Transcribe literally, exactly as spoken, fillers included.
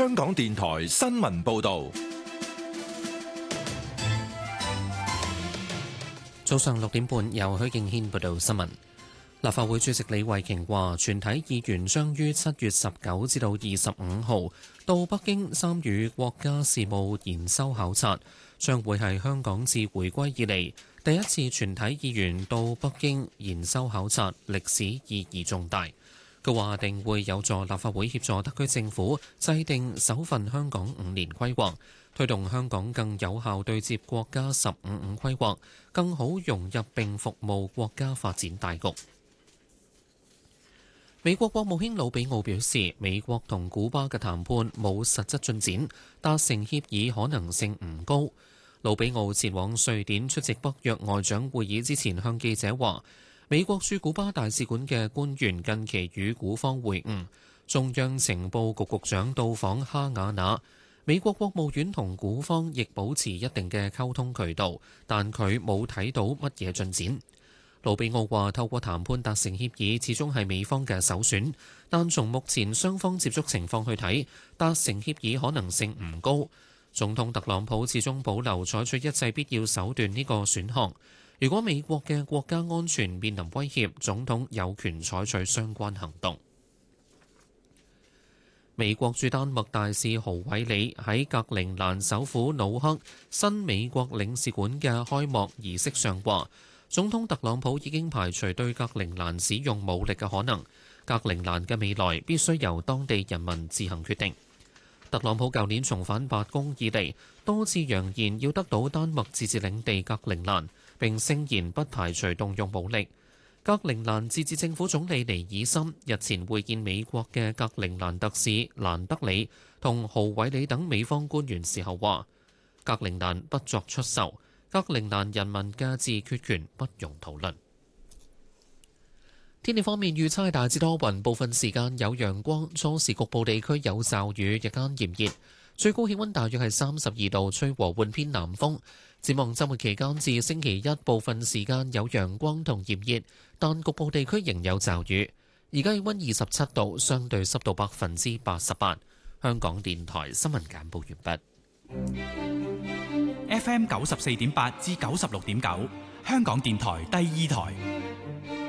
香港電台新聞報道。 早上六點半，由許敬軒報道新聞。立法會主席李慧瓊話，全體議員將於七月十九至到二十五號到北京參與國家事務研修考察，將會係香港自回歸以嚟第一次全體議員到北京研修考察，歷史意義重大。佢話定會有助立法會協助特區政府制定首份香港五年規劃，推動香港更有效對接國家十五五規劃，更好融入並服務國家發展大局。美國國務卿魯比奧表示，美國同古巴嘅談判冇實質進展，達成協議可能性唔高。魯比奧前往瑞典出席北約外長會議之前，向記者話，美國駐古巴大使館嘅官員近期與古方會晤，中央情報局局長到訪哈瓦那，美國國務院同古方亦保持一定嘅溝通渠道，但佢冇睇到乜嘢進展。魯比奧話：透過談判達成協議，始終係美方嘅首選，但從目前雙方接觸情況去睇，達成協議可能性唔高。總統特朗普始終保留採取一切必要手段呢個選項。如果美國嘅國家安全面臨威脅，總統有權採取相關行動。美國駐丹麥大使豪偉里喺格陵蘭首府努克新美國領事館嘅開幕儀式上話，總統特朗普已經排除對格陵蘭使用武力嘅可能，格陵蘭嘅未來必須由當地人民自行決定。特朗普舊年重返白宮以嚟，多次揚言要得到丹麥自治領地格陵蘭，並聲言不排除動用武力。格陵蘭自治政府總理尼爾森日前會見美國嘅格陵蘭特使蘭德里同豪偉里等美方官員時候話，格陵蘭不作出售。格陵蘭人民嘅自決權不容討論。天氣方面預測係大致多雲，部分時間有陽光，初時局部地區有驟雨，日間炎熱，最高氣溫大約係三十二度，吹和緩偏南風。展望周末期間至星期一，部分時間有陽光同炎熱，但局部地區仍有驟雨。而家氣溫二十七度，相對濕度百分之八十八。香港電台新聞簡報完畢。 F M 九十四點八至九十六點九，香港電台第二台。